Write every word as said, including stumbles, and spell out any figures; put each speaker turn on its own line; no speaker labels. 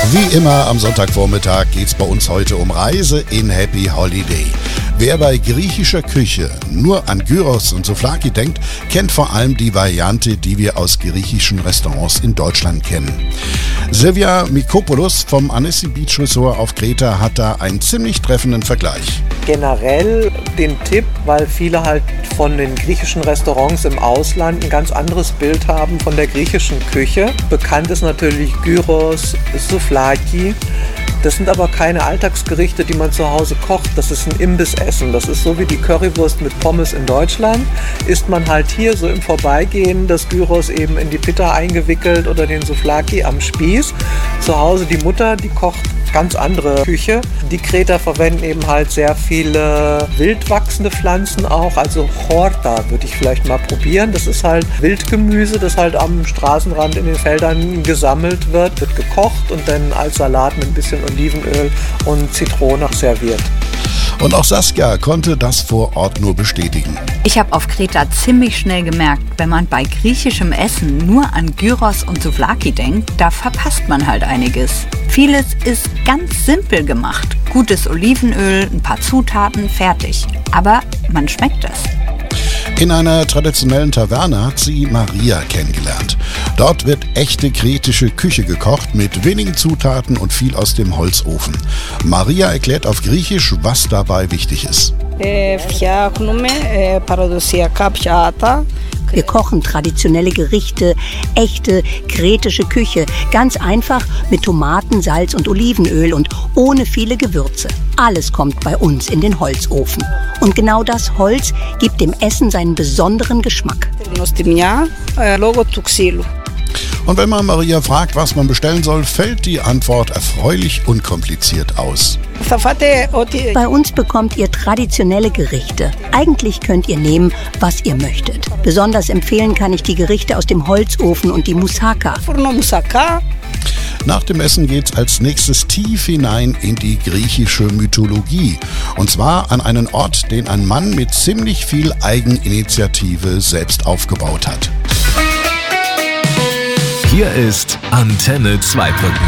Wie immer am Sonntagvormittag geht's bei uns heute um Reise in Happy Holiday. Wer bei griechischer Küche nur an Gyros und Souvlaki denkt, kennt vor allem die Variante, die wir aus griechischen Restaurants in Deutschland kennen. Silvia Mikopoulos vom Annecy Beach Resort auf Kreta hat da einen ziemlich treffenden Vergleich.
Generell den Tipp, weil viele halt von den griechischen Restaurants im Ausland ein ganz anderes Bild haben von der griechischen Küche. Bekannt ist natürlich Gyros, Souvlaki. Das sind aber keine Alltagsgerichte, die man zu Hause kocht. Das ist ein Imbissessen. Das ist so wie die Currywurst mit Pommes in Deutschland. Isst man halt hier so im Vorbeigehen das Gyros eben in die Pita eingewickelt oder den Souvlaki am Spieß. Zu Hause die Mutter, die kocht ganz andere Küche. Die Kreter verwenden eben halt sehr viele wild wachsende Pflanzen auch. Also Horta würde ich vielleicht mal probieren. Das ist halt Wildgemüse, das halt am Straßenrand in den Feldern gesammelt wird, wird gekocht und dann als Salat mit ein bisschen Olivenöl und Zitrone serviert.
Und auch Saskia konnte das vor Ort nur bestätigen.
Ich habe auf Kreta ziemlich schnell gemerkt, wenn man bei griechischem Essen nur an Gyros und Souvlaki denkt, da verpasst man halt einiges. Vieles ist ganz simpel gemacht. Gutes Olivenöl, ein paar Zutaten, fertig. Aber man schmeckt es.
In einer traditionellen Taverne hat sie Maria kennengelernt. Dort wird echte kretische Küche gekocht mit wenigen Zutaten und viel aus dem Holzofen. Maria erklärt auf Griechisch, was dabei wichtig ist.
Wir kochen traditionelle Gerichte, echte kretische Küche, ganz einfach mit Tomaten, Salz und Olivenöl und ohne viele Gewürze. Alles kommt bei uns in den Holzofen. Und genau das Holz gibt dem Essen seinen besonderen Geschmack.
Und wenn man Maria fragt, was man bestellen soll, fällt die Antwort erfreulich unkompliziert aus.
Bei uns bekommt ihr traditionelle Gerichte. Eigentlich könnt ihr nehmen, was ihr möchtet. Besonders empfehlen kann ich die Gerichte aus dem Holzofen und die Moussaka.
Nach dem Essen geht's als nächstes tief hinein in die griechische Mythologie. Und zwar an einen Ort, den ein Mann mit ziemlich viel Eigeninitiative selbst aufgebaut hat.
Hier ist Antenne Zweibrücken.